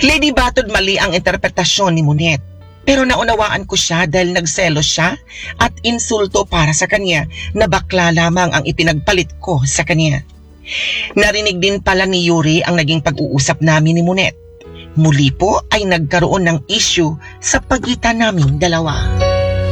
Lady Batod, mali ang interpretasyon ni Munet. Pero naunawaan ko siya dahil nagselos siya at insulto para sa kanya na bakla lamang ang ipinagpalit ko sa kanya. Narinig din pala ni Yuri ang naging pag-uusap namin ni Munet. Muli po ay nagkaroon ng issue sa pagitan naming dalawa.